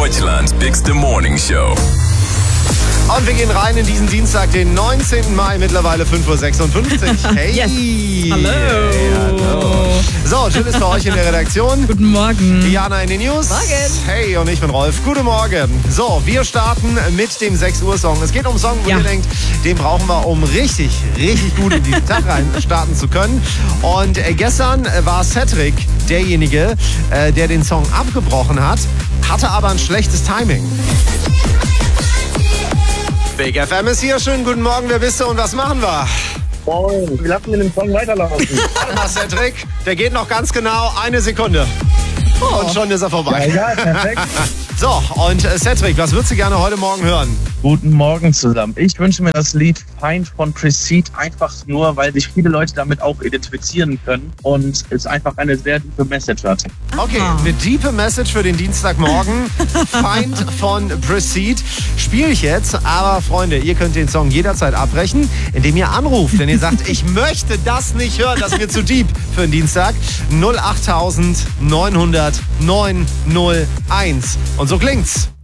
Deutschlands bigste Morning Show. Und wir gehen rein in diesen Dienstag, den 19. Mai, mittlerweile 5.56 Uhr. Hey! Yes. Hallo. Hey, hallo! So, Jill ist für euch in der Redaktion. Guten Morgen. Diana in den News. Morgen. Hey, und ich bin Rolf. Guten Morgen. So, wir starten mit dem 6 Uhr Song. Es geht um einen Song, wo ihr denkt, den brauchen wir, um richtig gut in diesen Tag rein starten zu können. Und gestern war Cedric derjenige, der den Song abgebrochen hat, hatte aber ein schlechtes Timing. Big FM ist hier. Schönen guten Morgen. Wer bist du und was machen wir? Moin, wir lassen den Song weiterlaufen. Warte mal, Cedric. Der geht noch ganz genau 1 Sekunde. Und schon ist er vorbei. Ja, perfekt. So, und Cedric, was würdest du gerne heute Morgen hören? Guten Morgen zusammen. Ich wünsche mir das Lied Feind von Precede einfach nur, weil sich viele Leute damit auch identifizieren können und es einfach eine sehr tiefe Message hat. Okay, eine tiefe Message für den Dienstagmorgen. Feind von Precede spiele ich jetzt. Aber Freunde, ihr könnt den Song jederzeit abbrechen, indem ihr anruft. Denn ihr sagt, ich möchte das nicht hören, das ist mir zu deep für den Dienstag. 08900 901. Und so klingt's.